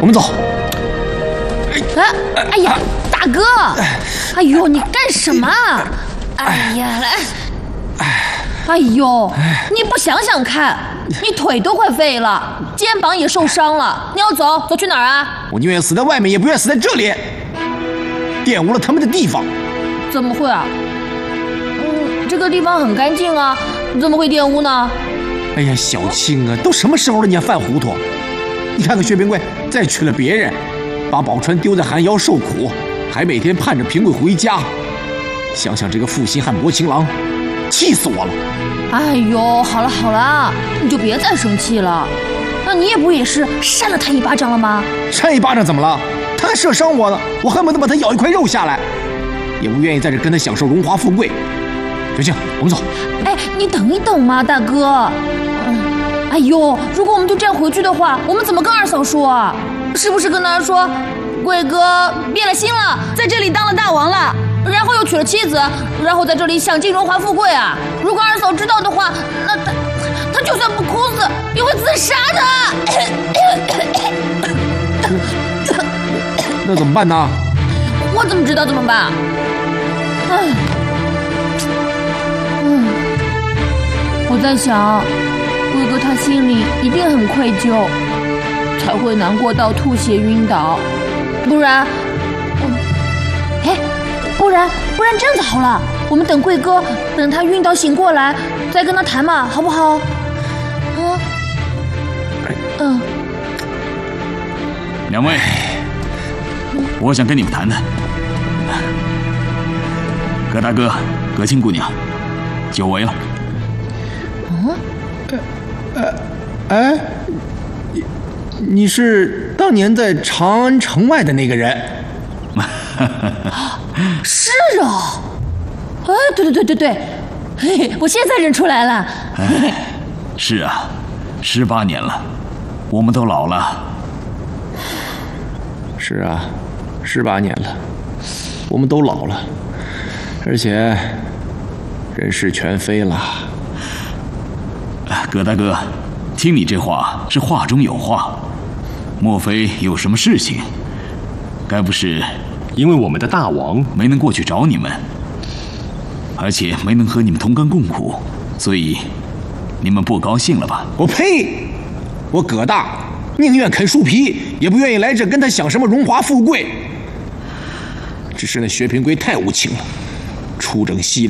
我们走。 哎呀，大哥！哎呦，你干什么？哎呀，哎呦，你不想想看，你腿都快废了，肩膀也受伤了，你要走去哪儿啊？ 我宁愿死在外面，也不愿死在这里，玷污了他们的地方。 怎么会啊？这个地方很干净啊，怎么会玷污呢？ 哎呀，小青啊，都什么时候了，你还犯糊涂？你看看薛平贵，再娶了别人，把宝钏丢在寒窑受苦，还每天盼着平贵回家。想想这个负心汉薄情郎，气死我了！ 哎呦，好了，你就别再生气了。那你也不也是扇了他一巴掌了吗？ 扇一巴掌怎么了？他还射伤我呢，我恨不得把他咬一块肉下来，也不愿意在这跟他享受荣华富贵。雪清，我们走。 哎，你等一等嘛，大哥。哎呦，如果我们就这样回去的话，我们怎么跟二嫂说啊？是不是跟他说，贵哥变了心了，在这里当了大王了，然后又娶了妻子，然后在这里享尽荣华富贵啊？如果二嫂知道的话，那他就算不哭死，也会自杀的。 那怎么办呢？ 我怎么知道怎么办？我在想，贵哥他心里一定很愧疚，才会难过到吐血晕倒。不然这样子好了，我们等贵哥等他晕倒醒过来，再跟他谈嘛，好不好？ 两位，我想跟你们谈谈。葛大哥、葛青姑娘，久违了。 你是当年在长安城外的那个人？ 是啊，对，嘿，我现在认出来了。 是啊，18年了，我们都老了。 是啊，18年了，我们都老了，而且人事全非了。 葛大哥，听你这话是话中有话，莫非有什么事情？该不是因为我们的大王没能过去找你们，而且没能和你们同甘共苦，所以你们不高兴了吧？ 我呸！我葛大宁愿啃树皮，也不愿意来这跟他享什么荣华富贵。只是那薛平贵太无情了，出征西